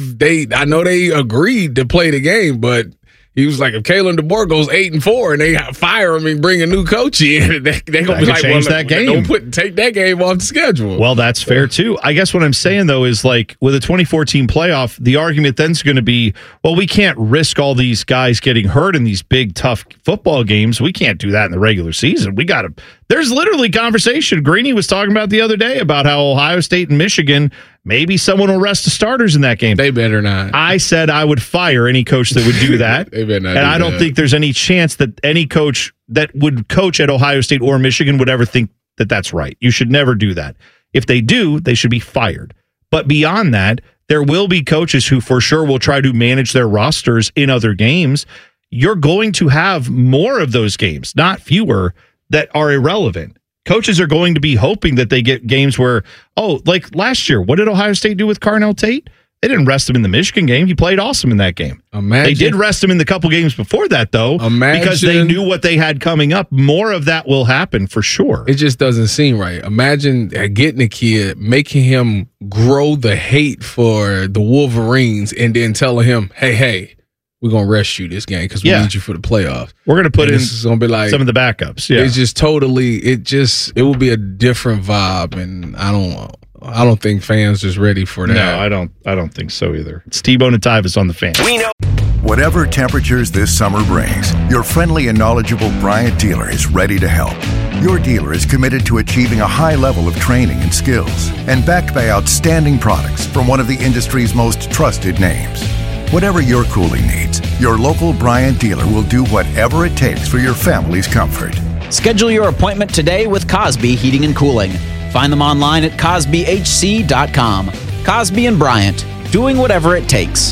if I know they agreed to play the game, but he was like, if Kalen DeBoer goes 8-4 and they fire him and bring a new coach in, they're gonna be like, change that game. Take that game off the schedule. Well, that's fair too. I guess what I'm saying though is like with a 2014 playoff, the argument then's going to be, well, we can't risk all these guys getting hurt in these big tough football games. We can't do that in the regular season. We got to. There's literally conversation. Greeny was talking about the other day about how Ohio State and Michigan, maybe someone will rest the starters in that game. They better not. I said I would fire any coach that would do that. They better not. And I don't think there's any chance that any coach that would coach at Ohio State or Michigan would ever think that that's right. You should never do that. If they do, they should be fired. But beyond that, there will be coaches who for sure will try to manage their rosters in other games. You're going to have more of those games, not fewer, that are irrelevant. Coaches are going to be hoping that they get games where, like last year, what did Ohio State do with Carnell Tate? They didn't rest him in the Michigan game. He played awesome in that game. They did rest him in the couple games before that, though, because they knew what they had coming up. More of that will happen for sure. It just doesn't seem right. Imagine getting a kid, making him grow the hate for the Wolverines, and then telling him, hey, we're going to rest you this game because we need you for the playoffs. We're going to put in this is gonna be like, some of the backups. Yeah. It's just totally, it will be a different vibe, and I don't think fans just ready for that. No, I don't think so either. It's T-Bone and Tyvis on the Fan. We know. Whatever temperatures this summer brings, your friendly and knowledgeable Bryant dealer is ready to help. Your dealer is committed to achieving a high level of training and skills and backed by outstanding products from one of the industry's most trusted names. Whatever your cooling needs, your local Bryant dealer will do whatever it takes for your family's comfort. Schedule your appointment today with Cosby Heating and Cooling. Find them online at CosbyHC.com. Cosby and Bryant, doing whatever it takes.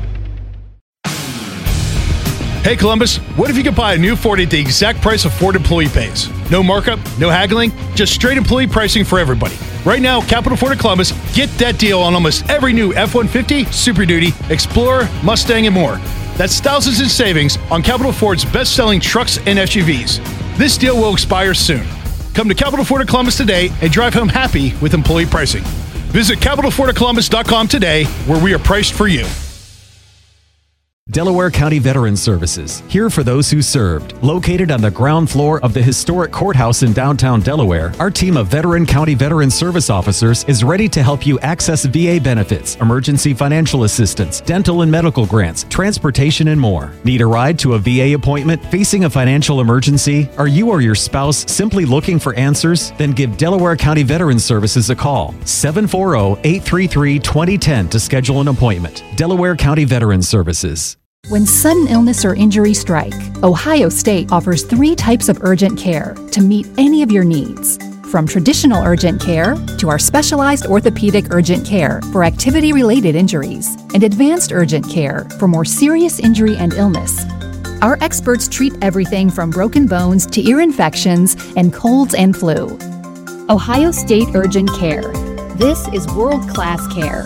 Hey Columbus, what if you could buy a new Ford at the exact price a Ford employee pays? No markup, no haggling, just straight employee pricing for everybody. Right now, Capital Ford of Columbus, get that deal on almost every new F-150, Super Duty, Explorer, Mustang, and more. That's thousands in savings on Capital Ford's best-selling trucks and SUVs. This deal will expire soon. Come to Capital Ford of Columbus today and drive home happy with employee pricing. Visit CapitalFordofColumbus.com today, where we are priced for you. Delaware County Veterans Services, here for those who served. Located on the ground floor of the historic courthouse in downtown Delaware, our team of Veteran County Veterans Service officers is ready to help you access VA benefits, emergency financial assistance, dental and medical grants, transportation, and more. Need a ride to a VA appointment? Facing a financial emergency? Are you or your spouse simply looking for answers? Then give Delaware County Veterans Services a call. 740-833-2010 to schedule an appointment. Delaware County Veterans Services. When sudden illness or injury strike, Ohio State offers 3 types of urgent care to meet any of your needs. From traditional urgent care to our specialized orthopedic urgent care for activity-related injuries and advanced urgent care for more serious injury and illness. Our experts treat everything from broken bones to ear infections and colds and flu. Ohio State Urgent Care. This is world-class care.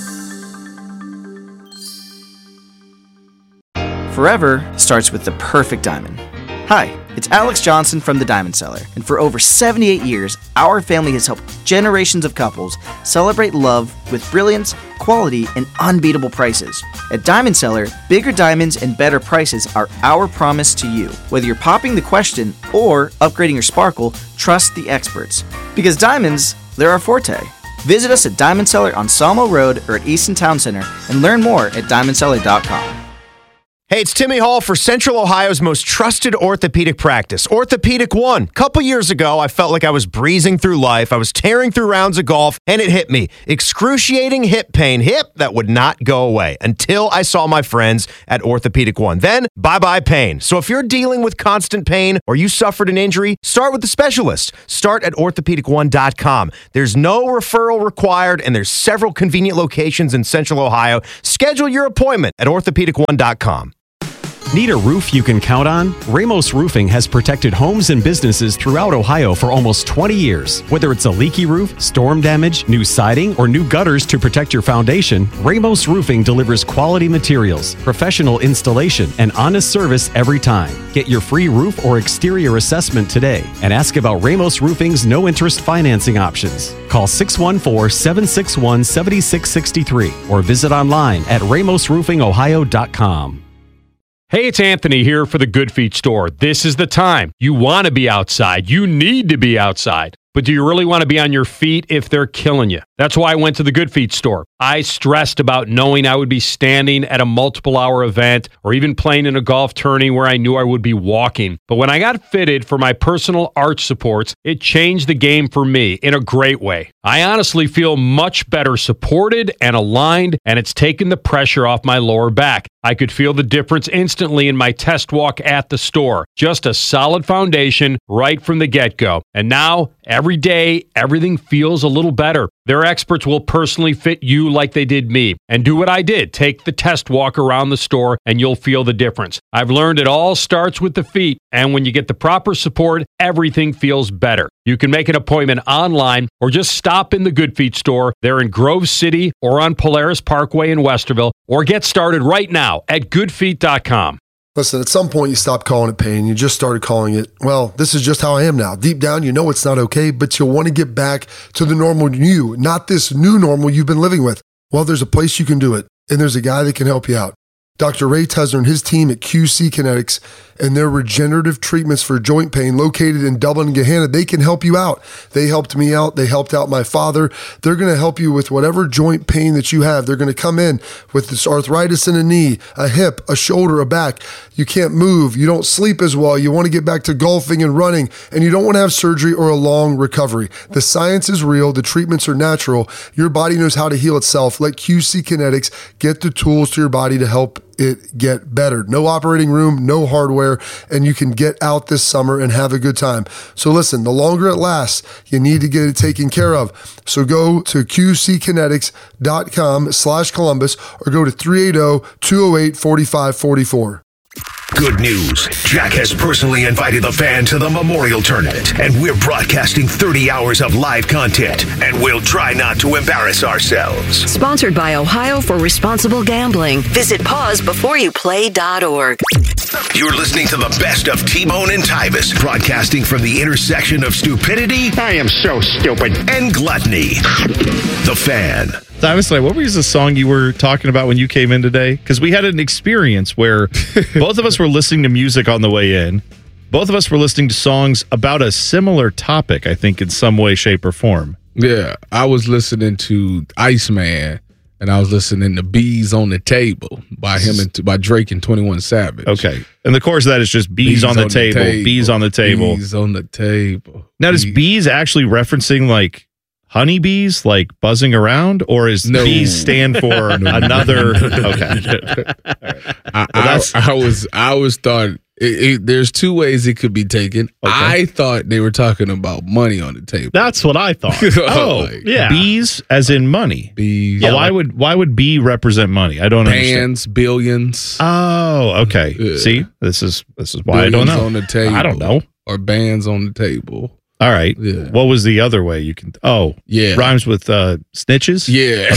Forever starts with the perfect diamond. Hi, it's Alex Johnson from The Diamond Seller, and for over 78 years, our family has helped generations of couples celebrate love with brilliance, quality, and unbeatable prices. At Diamond Seller, bigger diamonds and better prices are our promise to you. Whether you're popping the question or upgrading your sparkle, trust the experts. Because diamonds, they're our forte. Visit us at Diamond Cellar on Sawmill Road or at Easton Town Center and learn more at diamondcellar.com. Hey, it's Timmy Hall for Central Ohio's most trusted orthopedic practice, Orthopedic One. Couple years ago, I felt like I was breezing through life. I was tearing through rounds of golf, and it hit me. Excruciating hip pain. Hip that would not go away until I saw my friends at Orthopedic One. Then, bye-bye pain. So if you're dealing with constant pain or you suffered an injury, start with the specialist. Start at orthopedic1.com. There's no referral required, and there's several convenient locations in Central Ohio. Schedule your appointment at orthopedic1.com. Need a roof you can count on? Ramos Roofing has protected homes and businesses throughout Ohio for almost 20 years. Whether it's a leaky roof, storm damage, new siding, or new gutters to protect your foundation, Ramos Roofing delivers quality materials, professional installation, and honest service every time. Get your free roof or exterior assessment today and ask about Ramos Roofing's no-interest financing options. Call 614-761-7663 or visit online at ramosroofingohio.com. Hey, it's Anthony here for the Good Feet store. This is the time. You want to be outside. You need to be outside. But do you really want to be on your feet if they're killing you? That's why I went to the Good Feet store. I stressed about knowing I would be standing at a multiple-hour event or even playing in a golf tourney where I knew I would be walking. But when I got fitted for my personal arch supports, it changed the game for me in a great way. I honestly feel much better supported and aligned, and it's taken the pressure off my lower back. I could feel the difference instantly in my test walk at the store. Just a solid foundation right from the get-go. And now, every day, everything feels a little better. Their experts will personally fit you like they did me. And do what I did. Take the test walk around the store and you'll feel the difference. I've learned it all starts with the feet. And when you get the proper support, everything feels better. You can make an appointment online or just stop in the Good Feet store. They're in Grove City or on Polaris Parkway in Westerville. Or get started right now at goodfeet.com. Listen, at some point you stopped calling it pain. You just started calling it, well, this is just how I am now. Deep down, you know it's not okay, but you'll want to get back to the normal you, not this new normal you've been living with. Well, there's a place you can do it, and there's a guy that can help you out. Dr. Ray Tesner and his team at QC Kinetics and their regenerative treatments for joint pain located in Dublin and Gahanna, they can help you out. They helped me out. They helped out my father. They're going to help you with whatever joint pain that you have. They're going to come in with this arthritis in a knee, a hip, a shoulder, a back. You can't move. You don't sleep as well. You want to get back to golfing and running, and you don't want to have surgery or a long recovery. The science is real. The treatments are natural. Your body knows how to heal itself. Let QC Kinetics get the tools to your body to help it get better. No operating room, no hardware, and you can get out this summer and have a good time. So listen, the longer it lasts, you need to get it taken care of. So go to qckinetics.com/Columbus or go to 380-208-4544. Good news. Jack has personally invited the fan to the Memorial Tournament, and we're broadcasting 30 hours of live content, and we'll try not to embarrass ourselves. Sponsored by Ohio for Responsible Gambling. Visit pausebeforeyouplay.org. You're listening to the best of T-Bone and Tyvis, broadcasting from the intersection of stupidity, I am so stupid, and gluttony. The Fan. Tyvis, what was the song you were talking about when you came in today? Because we had an experience where both of us were listening to music on the way in. Both of us were listening to songs about a similar topic, I think, in some way, shape, or form. Yeah, I was listening to Iceman, and I was listening to Bees on the Table by Drake and 21 Savage. Okay. And the chorus of that is just bees on the table, bees on the table. Bees on the table. Now, does bees actually referencing like honeybees, like buzzing around, or is bees stand for another? Okay. I was thought there's two ways it could be taken. Okay. I thought they were talking about money on the table. That's what I thought. Yeah, bees as in money. Bees. Yeah, why would bee represent money? I don't understand. Billions. Oh, okay. Yeah. See, this is why billions I don't know. On the table. I don't know. Or bands on the table. All right. Yeah. What was the other way you can? Oh, yeah. Rhymes with snitches. Yeah.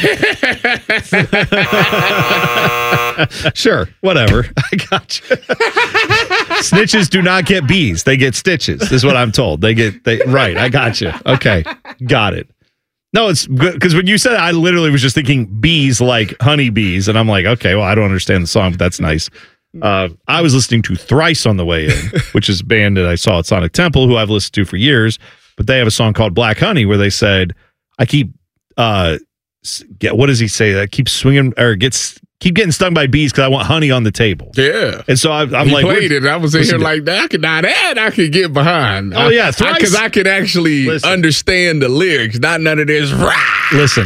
Sure. Whatever. I got you. Snitches do not get bees; they get stitches. Is what I'm told. Right. I got you. Okay. Got it. No, it's good because when you said it, I literally was just thinking bees like honeybees, and I'm like, okay, well, I don't understand the song, but that's nice. I was listening to Thrice on the way in, which is a band that I saw at Sonic Temple, who I've listened to for years, but they have a song called Black Honey where they said, I keep what does he say? Keep swinging or keep getting stung by bees because I want honey on the table. Yeah. And so I'm he like, played it. I was in here like that. I could get behind. Oh, yeah. Because I could actually understand the lyrics, not none of this. Listen.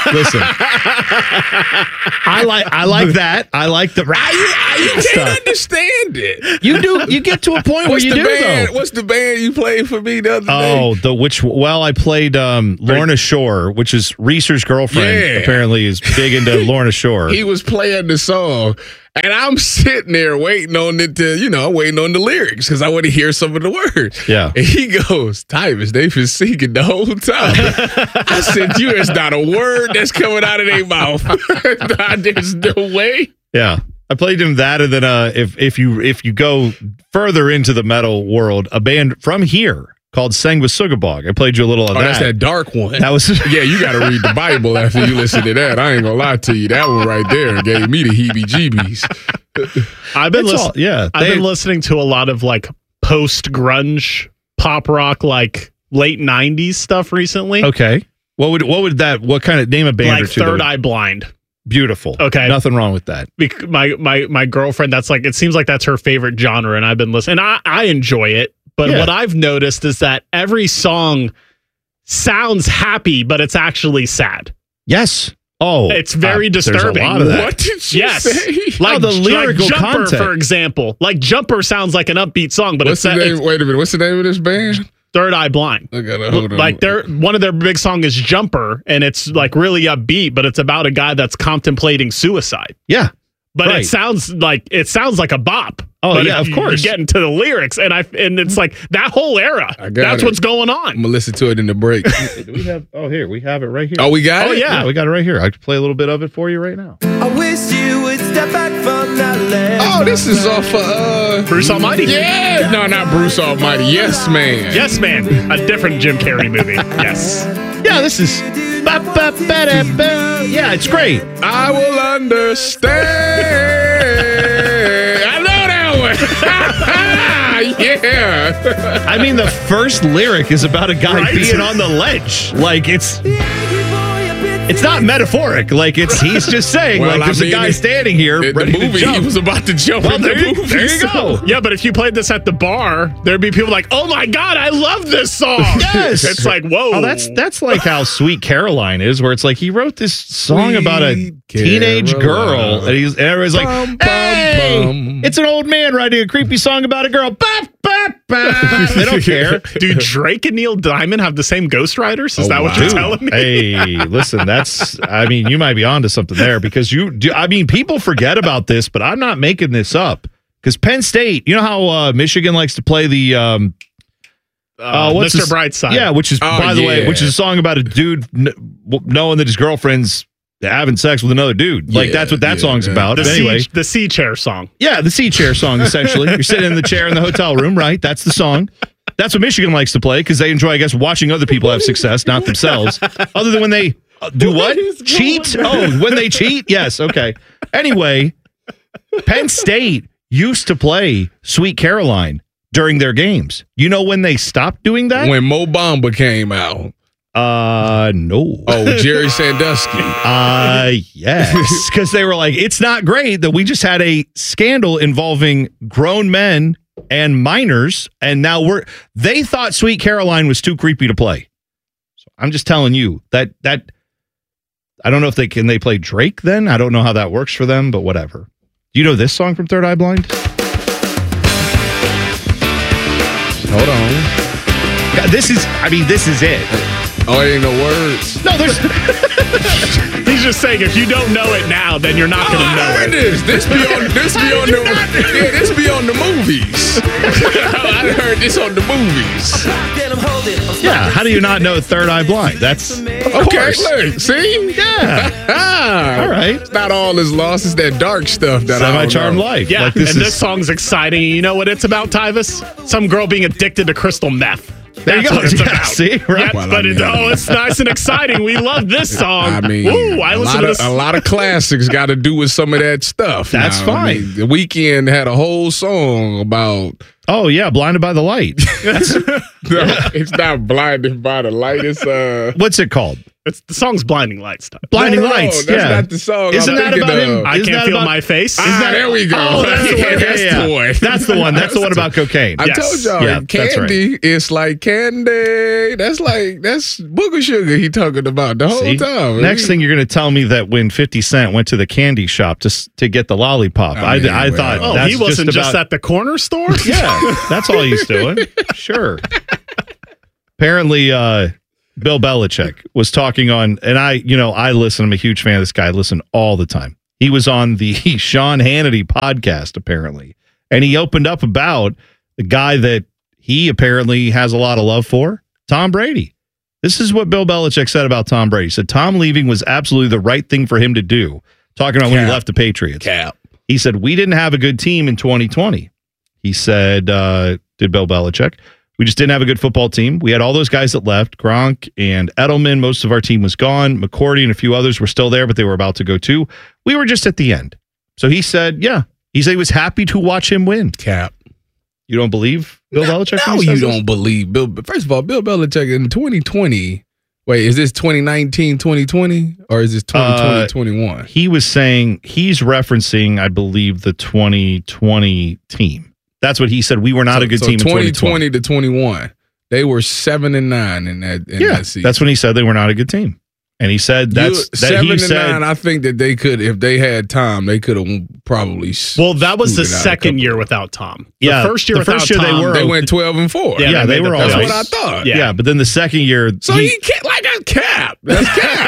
I like that. I like the you can't understand it. You do. You get to a point where you do, though. What's the band you played for me the other day? I played Lorna Shore, which is Reese's girlfriend. Yeah. Apparently is big into Lorna Shore. He was playing the song, and I'm sitting there waiting on it to, waiting on the lyrics because I want to hear some of the words. Yeah. And he goes, Tyvus, they've been singing the whole time. I said, there's not a word that's coming out of their mouth. There's no way. Yeah. I played him that, and then if you go further into the metal world, a band from here called Sanguisugabog. I played you a little of that. That's that dark one. That was yeah. You got to read the Bible after you listen to that. I ain't gonna lie to you. That one right there gave me the heebie-jeebies. I've been listening to a lot of like post grunge pop rock, like late '90s stuff recently. Okay. What kind of name a band like or two? Third Eye Blind. Beautiful. Okay. Nothing wrong with that. My girlfriend, it seems like that's her favorite genre, and I've been listening. I enjoy it, but what I've noticed is that every song sounds happy, but it's actually sad. Yes. Oh, it's very disturbing. There's a lot of that. What did you say? Like the lyrical Jumper, content, for example. Like Jumper sounds like an upbeat song, but wait a minute. What's the name of this band? Third Eye Blind. Like one of their big songs is Jumper, and it's like really upbeat, but it's about a guy that's contemplating suicide. Yeah. But it sounds like a bop. Oh, but yeah, of course. You get into the lyrics, and it's like that whole era. That's what's going on. I'm gonna listen to it in the break. Do we have? Oh, here we have it right here. Oh, we got it. Yeah, we got it right here. I can play a little bit of it for you right now. I wish you would step back from that ledge. Oh, this is off of Bruce Almighty. Yeah, no, not Bruce Almighty. Yes, Man. Yes, Man. A different Jim Carrey movie. Yes. Yeah, this is. Yeah, it's great. I will understand. I know that one. Yeah. I mean, the first lyric is about a guy being on the ledge. Like it's not metaphoric. Like he's just saying, there's a guy standing here ready to jump. He was about to jump in the movie. There you go. Yeah, but if you played this at the bar, there'd be people like, "Oh my God, I love this song." Yes, it's like, whoa. Oh, that's like how Sweet Caroline is, where it's like he wrote this song about a teenage girl, and everybody's like, "Hey, it's an old man writing a creepy song about a girl." They don't care. Do Drake and Neil Diamond have the same ghostwriters? Is that what you're telling me? Hey, listen, you might be onto something there because people forget about this, but I'm not making this up because Penn State, you know how Michigan likes to play the Mr. Brightside. Yeah, which is, by the way, which is a song about a dude knowing that his girlfriend's having sex with another dude. Like, that's what that song's about. The C chair song. Yeah, the C chair song, essentially. You're sitting in the chair in the hotel room, right? That's the song. That's what Michigan likes to play because they enjoy, I guess, watching other people have success, not themselves. Other than when they do what? Cheat? Oh, when they cheat? Yes, okay. Anyway, Penn State used to play Sweet Caroline during their games. You know when they stopped doing that? When Mo Bamba came out. No. Oh, Jerry Sandusky. Yes. Because they were like, it's not great that we just had a scandal involving grown men and minors, and now they thought Sweet Caroline was too creepy to play. So I'm just telling you that I don't know if they play Drake then. I don't know how that works for them, but whatever. Do you know this song from Third Eye Blind? Hold on. God, this is it. Oh, it ain't no words. No, there's. He's just saying if you don't know it now, then you're not going to know it. This be on the movies. I heard this on the movies. Yeah, how do you not know Third Eye Blind? That's of course. Look, see? Yeah. All right. It's not all is lost. It's that dark stuff that Semi-Charmed Life. Yeah, like this song's exciting. You know what it's about, Tyvus? Some girl being addicted to crystal meth. There you go. What it's about. See, right? Yep, but it's nice and exciting. We love this song. I mean, a lot of classics got to do with some of that stuff. That's fine. I mean, The Weeknd had a whole song about. Oh yeah, Blinded by the Light. No, it's not Blinded by the Light. It's what's it called? The song's Blinding Lights. Blinding Lights. That's yeah. not the song. Isn't that about him? I Can't Feel My Face. There we go. Oh, that's the one. That's the one. That's the one. That's the one about cocaine. I told y'all, Yeah, that's candy is like candy. That's booger sugar he talking about the whole See? time. Next thing you're going to tell me that when 50 Cent went to the candy shop to get the lollipop, I thought that's he wasn't just about, at the corner store? Yeah, that's all he's doing. Sure. Apparently, Bill Belichick was talking on, and I listen. I'm a huge fan of this guy. I listen all the time. He was on the Sean Hannity podcast, apparently, and he opened up about the guy that he apparently has a lot of love for, Tom Brady. This is what Bill Belichick said about Tom Brady. He said Tom leaving was absolutely the right thing for him to do. Talking about when he left the Patriots. He said, we didn't have a good team in 2020. He said, did Bill Belichick. We just didn't have a good football team. We had all those guys that left, Gronk and Edelman. Most of our team was gone. McCourty and a few others were still there, but they were about to go too. We were just at the end. So he said, he said he was happy to watch him win. You don't believe Bill Belichick? No, you don't believe Bill. First of all, Bill Belichick in 2020. Wait, is this 2019, 2020, or is this 2020, 21? He was saying he's referencing, I believe, the 2020 team. That's what he said. We were not a good team in 2020 to 21. They were 7-9 in that season. That's when he said they were not a good team. And he said that's 7-9. I think that they could, if they had Tom, they could have probably. Well, that was the second year without Tom. Yeah, the first year without Tom, they went 12-4. Yeah, they were all. That's what I thought. Yeah, but then the second year, so he can't like that's cap. That's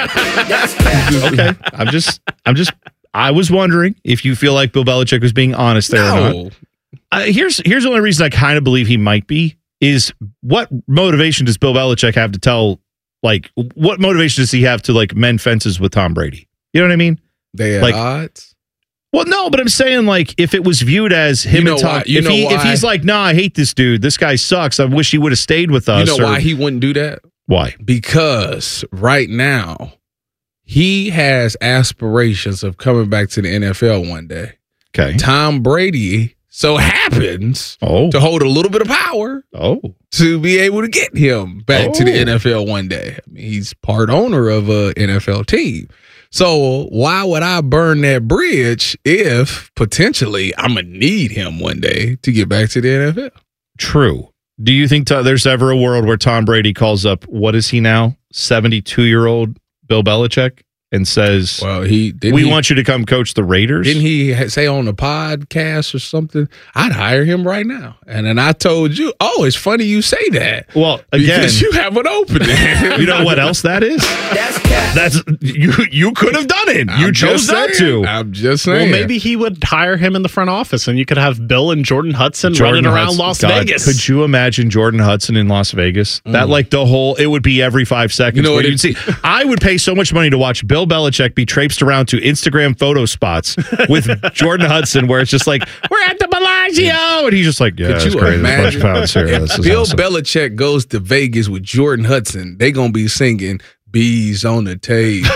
cap. Okay, I was wondering if you feel like Bill Belichick was being honest there or not. Here's the only reason I kind of believe he might be is what motivation does Bill Belichick have to tell? Like, what motivation does he have to like mend fences with Tom Brady? You know what I mean? They like odds. Well, no, but I'm saying like if it was viewed as him and Tom, if he's like, nah, I hate this dude. This guy sucks. I wish he would have stayed with us. You know why he wouldn't do that? Why? Because right now he has aspirations of coming back to the NFL one day. Okay. Tom Brady so happens to hold a little bit of power to be able to get him back to the NFL one day. I mean, he's part owner of a NFL team. So why would I burn that bridge if potentially I'm going to need him one day to get back to the NFL? True. Do you think there's ever a world where Tom Brady calls up, what is he now, 72-year-old Bill Belichick? And says, "Well, we want you to come coach the Raiders." Didn't he say on a podcast or something? I'd hire him right now. And then I told you, it's funny you say that. Well, again, because you have an opening. You know what else that is? That's you could have done it. You chose not to. I'm just saying. Well, maybe he would hire him in the front office, and you could have Bill and Jordan Hudson running around Las Vegas. Could you imagine Jordan Hudson in Las Vegas? That like it would be every 5 seconds. You know what you'd see. I would pay so much money to watch Bill Belichick be traipsed around to Instagram photo spots with Jordan Hudson, where it's just like, we're at the Bellagio, and he's just like, yeah, it's great. There's a bunch of pounds here. If Bill Belichick goes to Vegas with Jordan Hudson, they gonna be singing "Bees on the Table."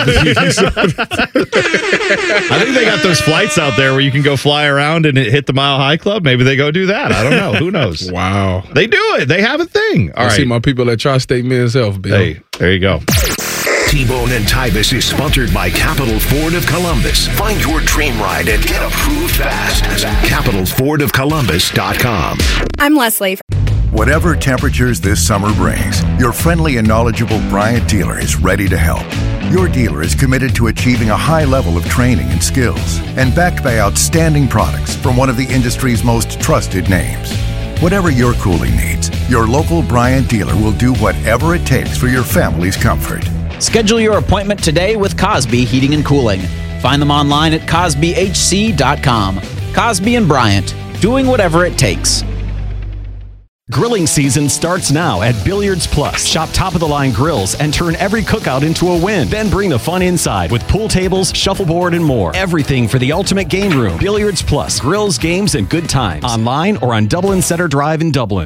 I think they got those flights out there where you can go fly around and hit the Mile High Club. Maybe they go do that. I don't know. Who knows? Wow, they do it. They have a thing. All right, see my people at Tri-State Men's Health, Bill. Hey, there you go. T-Bone and Tybus is sponsored by Capital Ford of Columbus. Find your dream ride and get approved fast. CapitalFordOfColumbus.com. I'm Leslie. Whatever temperatures this summer brings, your friendly and knowledgeable Bryant dealer is ready to help. Your dealer is committed to achieving a high level of training and skills and backed by outstanding products from one of the industry's most trusted names. Whatever your cooling needs, your local Bryant dealer will do whatever it takes for your family's comfort. Schedule your appointment today with Cosby Heating and Cooling. Find them online at CosbyHC.com. Cosby and Bryant, doing whatever it takes. Grilling season starts now at Billiards Plus. Shop top-of-the-line grills and turn every cookout into a win. Then bring the fun inside with pool tables, shuffleboard, and more. Everything for the ultimate game room. Billiards Plus. Grills, games, and good times. Online or on Dublin Center Drive in Dublin.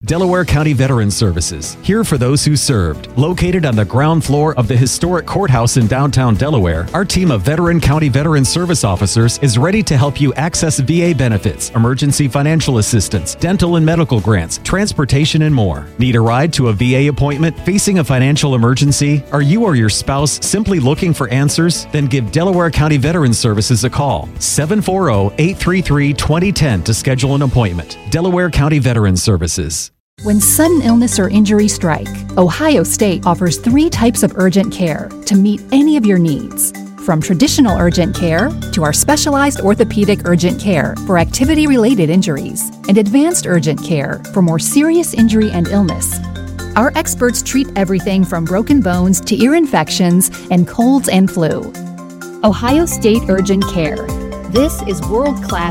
Delaware County Veterans Services, here for those who served. Located on the ground floor of the historic courthouse in downtown Delaware, our team of veteran county veteran service officers is ready to help you access VA benefits, emergency financial assistance, dental and medical grants, transportation, and more. Need a ride to a VA appointment? Facing a financial emergency? Are you or your spouse simply looking for answers? Then give Delaware County Veterans Services a call. 740-833-2010 to schedule an appointment. Delaware County Veterans Services. When sudden illness or injury strike, Ohio State offers 3 types of urgent care to meet any of your needs. From traditional urgent care to our specialized orthopedic urgent care for activity-related injuries and advanced urgent care for more serious injury and illness. Our experts treat everything from broken bones to ear infections and colds and flu. Ohio State Urgent Care. This is world-class